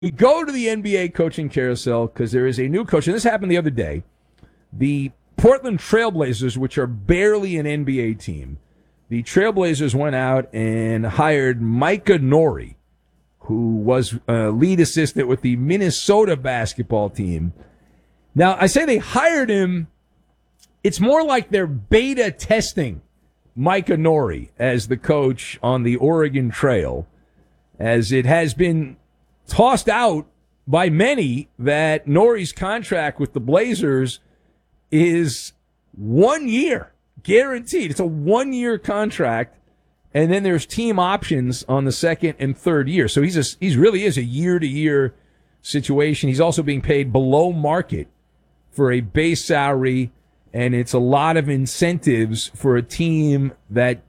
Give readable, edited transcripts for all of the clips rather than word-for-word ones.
we go to the NBA coaching carousel because there is a new coach, and this happened the other day. The Portland Trailblazers, which are barely an NBA team, the Trailblazers went out and hired Micah Nori, who was lead assistant with the Minnesota basketball team. Now, I say they hired him. It's more like they're beta testing Micah Nori as the coach on the Oregon Trail, as it has been tossed out by many that Nori's contract with the Blazers is 1 year guaranteed. It's a 1 year contract, and then there's team options on the second and third year. So he's really is a year-to-year situation. He's also being paid below market for a base salary, and it's a lot of incentives for a team that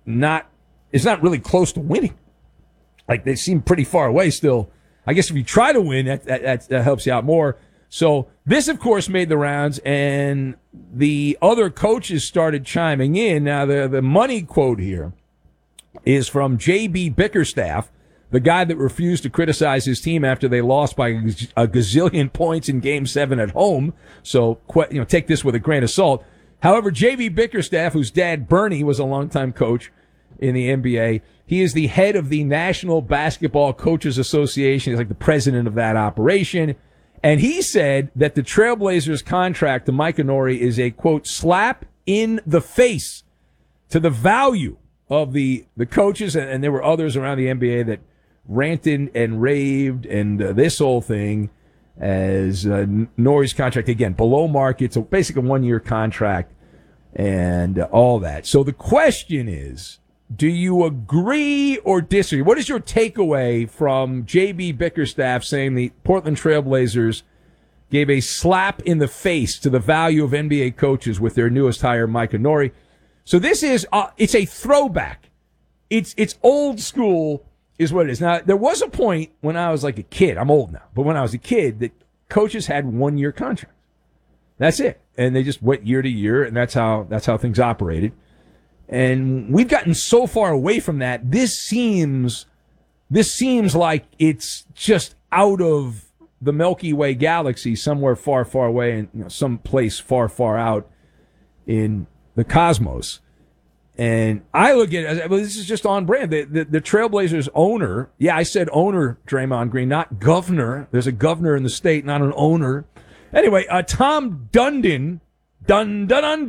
is not really close to winning. Like, they seem pretty far away still. I guess if you try to win, that helps you out more. So this, of course, made the rounds, and the other coaches started chiming in. Now, the money quote here is from J.B. Bickerstaff, the guy that refused to criticize his team after they lost by a gazillion points in Game 7 at home. So, take this with a grain of salt. However, J.B. Bickerstaff, whose dad, Bernie, was a longtime coach in the NBA, he is the head of the National Basketball Coaches Association. He's like the president of that operation. And he said that the Trailblazers' contract to Micah Nori is a, quote, slap in the face to the value of the coaches. And there were others around the NBA that ranted and raved and this whole thing as Nori's contract, again, below market. So basically a 1 year contract and all that. So the question is, do you agree or disagree? What is your takeaway from J.B. Bickerstaff saying the Portland Trailblazers gave a slap in the face to the value of NBA coaches with their newest hire, Micah Nori? So this is, it's a throwback. It's old school is what it is. Now, there was a point when I was like a kid. I'm old now. But when I was a kid, that coaches had 1 year contracts. That's it. And they just went year to year, and that's how things operated. And we've gotten so far away from that. This seems like it's just out of the Milky Way galaxy, somewhere far, far away, and some place far, far out in the cosmos. And I look at it, well, this is just on brand. The Trailblazers owner, yeah, I said owner, Draymond Green, not governor. There's a governor in the state, not an owner. Anyway, Tom Dundon. Tom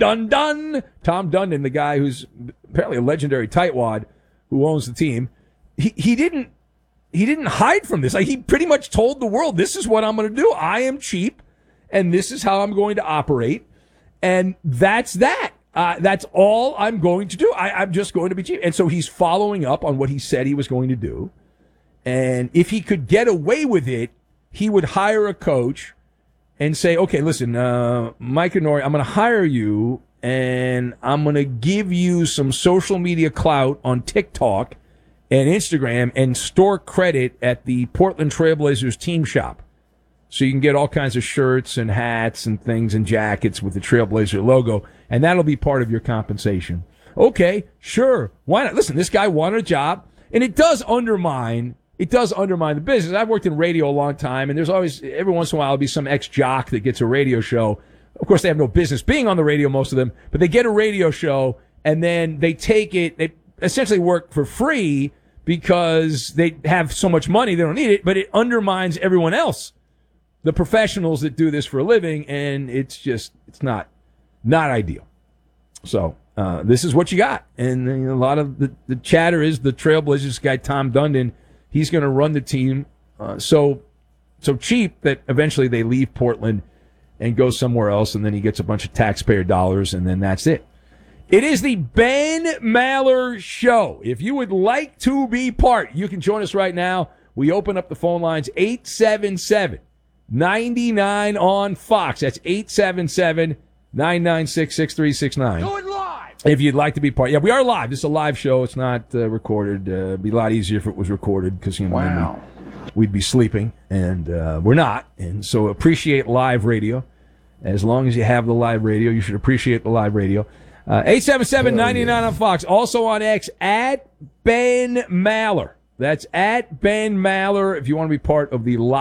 Dundon, the guy who's apparently a legendary tightwad who owns the team, he didn't hide from this. Like, he pretty much told the world, this is what I'm going to do. I am cheap, and this is how I'm going to operate. And that's that. That's all I'm going to do. I'm just going to be cheap. And so he's following up on what he said he was going to do. And if he could get away with it, he would hire a coach and say, okay, listen, Micah Nori, I'm going to hire you, and I'm going to give you some social media clout on TikTok and Instagram and store credit at the Portland Trailblazers team shop. So you can get all kinds of shirts and hats and things and jackets with the Trailblazer logo, and that'll be part of your compensation. Okay, sure. Why not? Listen, this guy wanted a job, and it does undermine the business. I've worked in radio a long time, and there's always, every once in a while, there'll be some ex-jock that gets a radio show. Of course, they have no business being on the radio, most of them, but they get a radio show, and then they take it, they essentially work for free because they have so much money, they don't need it, but it undermines everyone else, the professionals that do this for a living, and it's not ideal. So, this is what you got. And a lot of the chatter is the Trailblazers guy, Tom Dundon, he's going to run the team so cheap that eventually they leave Portland and go somewhere else, and then he gets a bunch of taxpayer dollars, and then that's it. It is the Ben Maller Show. If you would like to be part, you can join us right now. We open up the phone lines, 877-99 on Fox. That's 877-996-6369. Do it live! If you'd like to be part. Yeah, we are live. This is a live show. It's not recorded. It'd be a lot easier if it was recorded because, wow, we'd be sleeping, and we're not. And so appreciate live radio. As long as you have the live radio, you should appreciate the live radio. 877-99 on Fox. Also on X, at Ben Maller. That's at Ben Maller if you want to be part of the